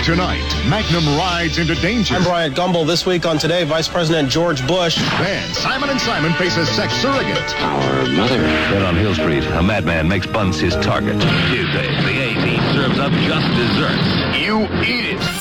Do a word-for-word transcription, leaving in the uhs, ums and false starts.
Tonight, Magnum rides into danger. I'm Bryant Gumbel. This week on Today, Vice President George Bush. Then Simon and Simon faces sex surrogate. Our mother. Then on Hill Street, a madman makes buns his target. Tuesday, the A-Team serves up just desserts. You eat it.